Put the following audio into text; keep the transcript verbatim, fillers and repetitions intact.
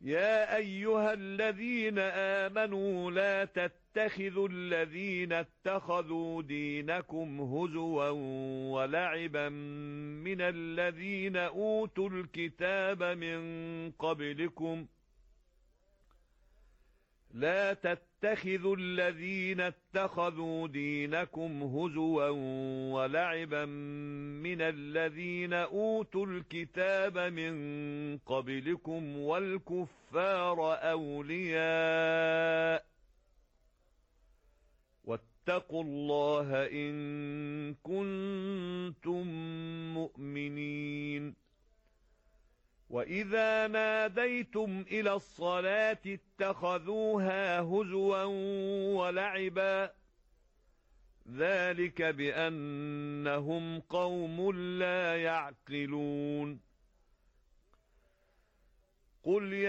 يا أيها الذين آمنوا لا تتخذوا الذين اتخذوا دينكم هزوا ولعبا من الذين أوتوا الكتاب من قبلكم لا تتخذوا الذين اتخذوا دينكم هزوا ولعبا من الذين أوتوا الكتاب من قبلكم والكفار أولياء واتقوا الله إن كنتم مؤمنين وإذا ناديتم إلى الصلاة اتخذوها هزوا ولعبا ذلك بأنهم قوم لا يعقلون قل